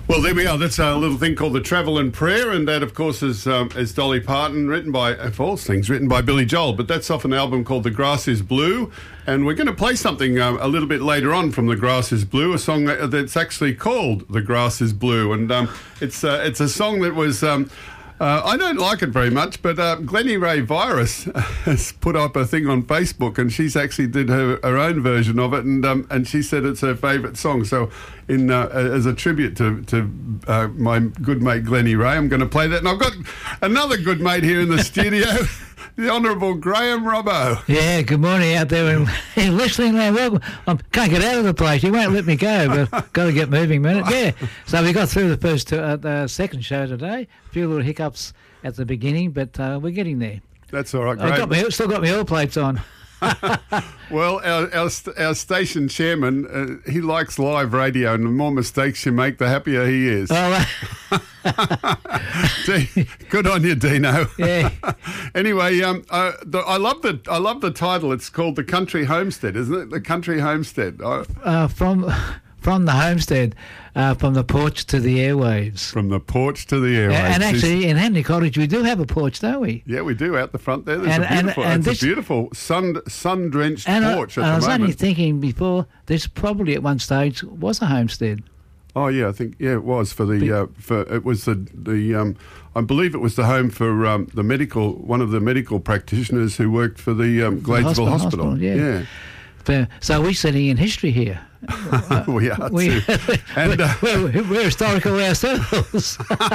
Well, there we are. That's a little thing called The Travel and Prayer, and that, of course, is Dolly Parton, written by, of all things, written by Billy Joel. But that's off an album called The Grass is Blue, and we're going to play something a little bit later on from The Grass is Blue, a song that's actually called The Grass is Blue, and it's a song that was... I don't like it very much, but Glennie Ray Virus has put up a thing on Facebook, and she's actually did her own version of it, and she said it's her favourite song. So, as a tribute to my good mate Glennie Ray, I'm going to play that. And I've got another good mate here in the studio. The Honourable Graham Robbo. Yeah, good morning out there in listening land. Well, I can't get out of the place. You won't let me go, but got to get moving, minute. Yeah. So we got through the second show today. A few little hiccups at the beginning, but we're getting there. That's all right, Graham. Still got my oil plates on. Well, our station chairman, he likes live radio, and the more mistakes you make, the happier he is. Oh, good on you, Dino. Yeah. Anyway, I love the title. It's called The Country Homestead, isn't it? The Country Homestead. From the homestead, from the porch to the airwaves. From the porch to the airwaves. And actually, in Hanley Cottage, we do have a porch, don't we? Yeah, we do, out the front there. There's a beautiful sun-drenched porch at the moment. I was only thinking before, this probably at one stage was a homestead. Oh yeah, I think it was for the it was the I believe it was the home for one of the medical practitioners who worked for the Gladesville Hospital. Yeah. So we're sitting in history here. We are too. And, we're historical ourselves.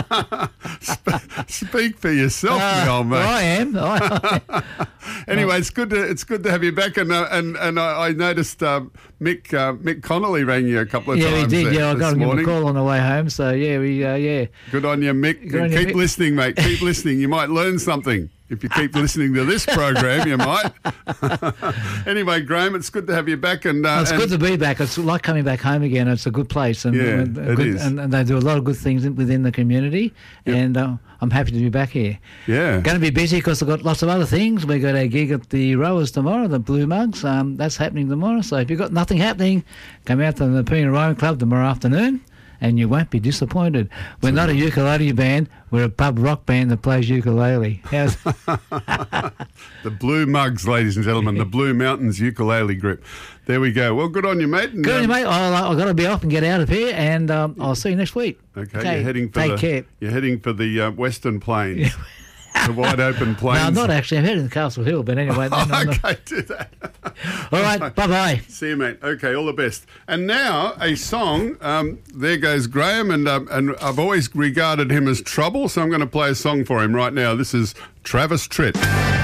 Speak for yourself, my old mate. I am. Anyway, it's good to have you back, and I noticed Mick Connolly rang you a couple of times. Yeah, he did. I got to give him a call on the way home. So yeah. Good on you, Mick. Keep listening, mate. Keep listening. You might learn something. If you keep listening to this program, you might. Anyway, Graham, it's good to have you back. It's good to be back. It's like coming back home again. It's a good place. And, it is. And they do a lot of good things within the community. Yep. And I'm happy to be back here. Yeah. Going to be busy because I've got lots of other things. We've got a gig at the Rowers tomorrow, the Blue Mugs. That's happening tomorrow. So if you've got nothing happening, come out to the Pina Rowing Club tomorrow afternoon, and you won't be disappointed. We're not a ukulele band. We're a pub rock band that plays ukulele. The Blue Mugs, ladies and gentlemen, the Blue Mountains Ukulele Group. There we go. Well, good on you, mate. Good on you, mate. I've got to be off and get out of here, and I'll see you next week. Okay. Take care. You're heading for the Western Plains. The wide open plains. No, I'm not actually. I'm heading to Castle Hill, but anyway. Okay, do that. All right, bye-bye. See you, mate. Okay, all the best. And now, a song. There goes Graham, and I've always regarded him as trouble, so I'm going to play a song for him right now. This is Travis Tritt.